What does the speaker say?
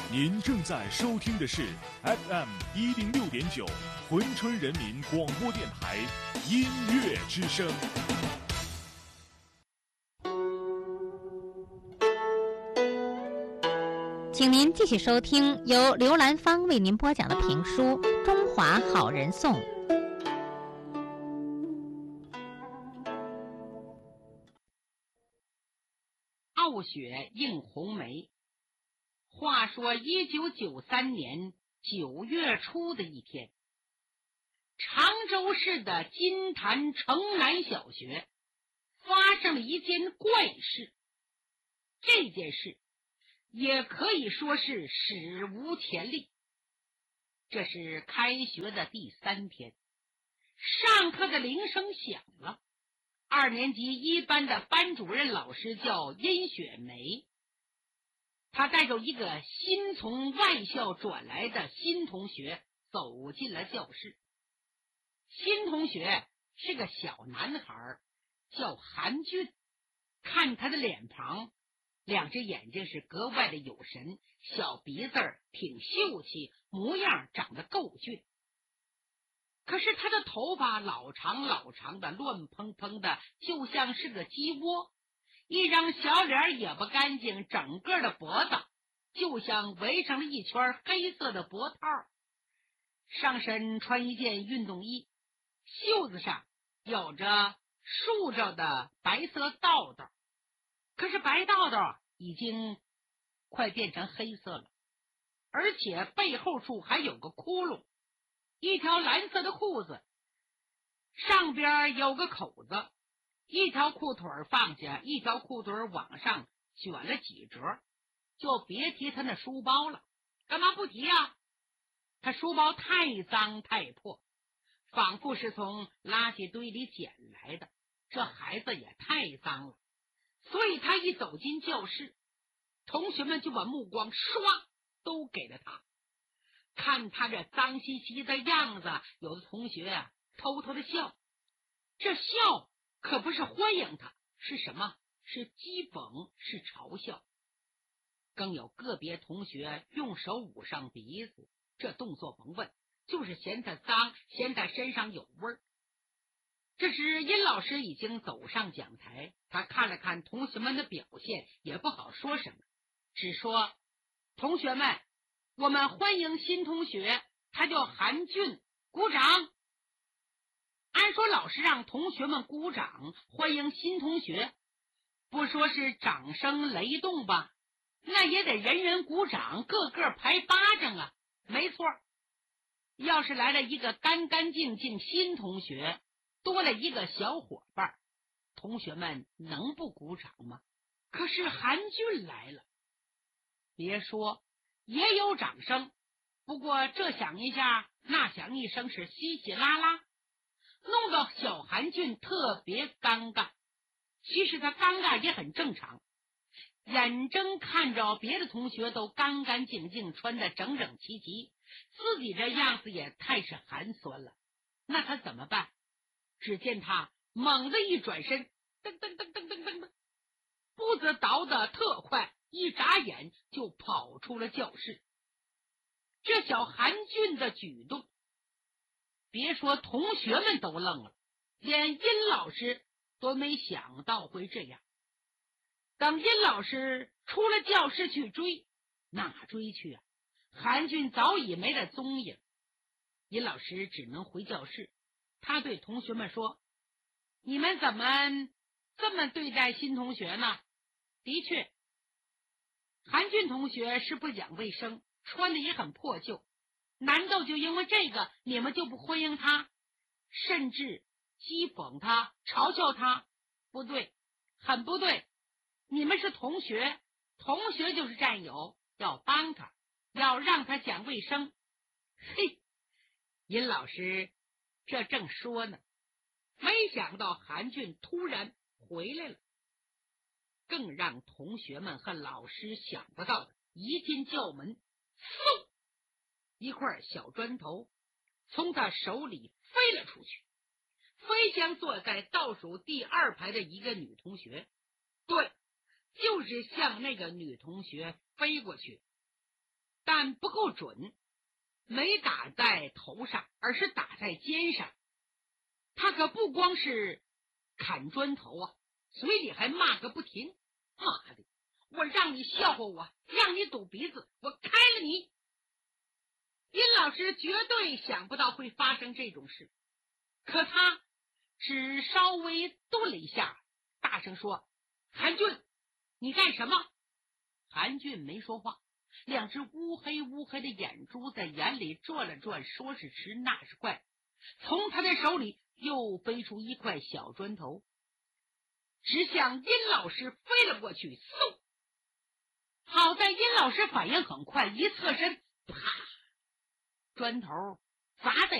您正在收听的是 FM106.9珲春人民广播电台音乐之声。 请您继续收听由刘兰芳为您播讲的评书《中华好人颂》。 傲雪映红梅。话说1993年9月初的一天，常州市的金坛城南小学发生了一件怪事。这件事也可以说是史无前例。这是开学的第3天，上课的铃声响了。2年级1班的班主任老师叫殷雪梅，他带着一个新从外校转来的新同学走进了教室。新同学是个小男孩，叫韩俊。看他的脸庞，2只眼睛是格外的有神，小鼻子挺秀气，模样长得够俊。可是他的头发老长老长的，乱蓬蓬的，就像是个鸡窝。一张小脸也不干净，整个的脖子就像围上了一圈黑色的脖套。上身穿一件运动衣，袖子上有着竖着的白色道道，可是白道道已经快变成黑色了，而且背后处还有个窟窿。一条蓝色的裤子上边有个口子，一条裤腿放下，一条裤腿往上卷了几折。就别提他那书包了。干嘛不提啊？他书包太脏太破，仿佛是从垃圾堆里捡来的。这孩子也太脏了，所以他一走进教室，同学们就把目光唰都给了他。看他这脏兮兮的样子，有的同学偷偷的笑。这笑可不是欢迎他，是什么？是讥讽，是嘲笑。更有个别同学用手捂上鼻子，这动作甭问，就是嫌他脏，嫌他身上有味儿。这时殷老师已经走上讲台，他看了看同学们的表现，也不好说什么，只说：同学们，我们欢迎新同学，他叫韩俊，鼓掌。按说老师让同学们鼓掌欢迎新同学，不说是掌声雷动吧，那也得人人鼓掌，个个拍巴掌啊。没错，要是来了一个干干净净新同学，多了一个小伙伴，同学们能不鼓掌吗？可是韩俊来了，别说也有掌声，不过这响一下那响一声，是稀稀拉拉，弄到小韩俊特别尴尬。其实他尴尬也很正常，眼睁看着别的同学都干干净净，穿得整整齐齐，自己这样子也太是寒酸了。那他怎么办？只见他猛地一转身，噔噔噔噔噔噔噔，步子倒得特快，一眨眼就跑出了教室。这小韩俊的举动，别说同学们都愣了，连殷老师都没想到会这样。等殷老师出了教室去追，哪追去啊？韩俊早已没了踪影。殷老师只能回教室，他对同学们说：你们怎么这么对待新同学呢？的确，韩俊同学是不讲卫生，穿的也很破旧，难道就因为这个你们就不欢迎他，甚至讥讽他，嘲笑他？不对，很不对。你们是同学，同学就是战友，要帮他，要让他讲卫生。嘿，殷老师这正说呢，没想到韩俊突然回来了。更让同学们和老师想不到的，一进教门，嗖，一块小砖头从他手里飞了出去，飞向坐在倒数第2排的一个女同学。对，就是向那个女同学飞过去。 但不够准，没打在头上，而是打在肩上。他可不光是砍砖头啊，嘴里还骂个不停。妈的，我让你笑话我，让你堵鼻子，我开了你！殷老师绝对想不到会发生这种事，可他只稍微顿了一下，大声说：韩俊，你干什么？韩俊没说话，两只乌黑乌黑的眼珠在眼里转了转，说是迟那是快，从他的手里又飞出一块小砖头，直向殷老师飞了过去。嗖！好在殷老师反应很快，一侧身，啪，砖头砸在